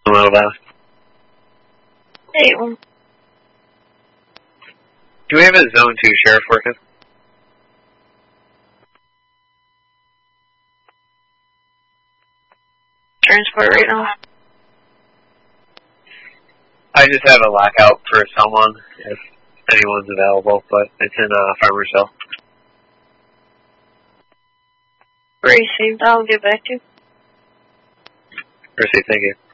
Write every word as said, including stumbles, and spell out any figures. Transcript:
Out of that. Hey, um, Do we have a zone two sheriff working? transport right now. I just have a lockout for someone if anyone's available, but it's in uh, Farmers Hill. Received. I'll get back to you. Mercy, thank you.